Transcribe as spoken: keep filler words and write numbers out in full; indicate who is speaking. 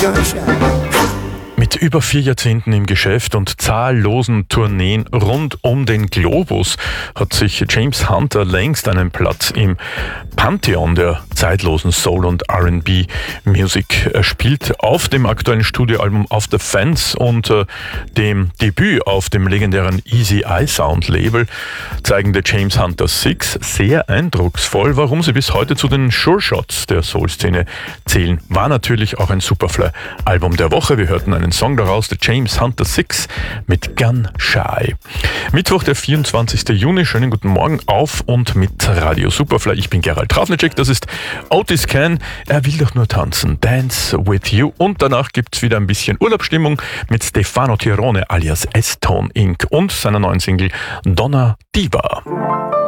Speaker 1: Mit über vier Jahrzehnten im Geschäft und zahllosen Tourneen rund um den Globus hat sich James Hunter längst einen Platz im Pantheon der zeitlosen Soul- und R and B-Musik erspielt. Auf dem aktuellen Studioalbum Of the Fence und äh, dem Debüt auf dem legendären Easy Eye Sound Label zeigen der James Hunter Six sehr eindrucksvoll, warum sie bis heute zu den Sure Shots der Soul-Szene zählen. War natürlich auch ein Superfly-Album der Woche. Wir hörten einen Song daraus, der James Hunter Six mit Gun Shy. Mittwoch, der vierundzwanzigsten Juni. Schönen guten Morgen auf und mit Radio Superfly. Ich bin Gerald Trafnicek, das ist Otis Can. Er will doch nur tanzen. Dance with You. Und danach gibt's wieder ein bisschen Urlaubsstimmung mit Stefano Tirone alias S-Tone Incorporated und seiner neuen Single Donna Diva.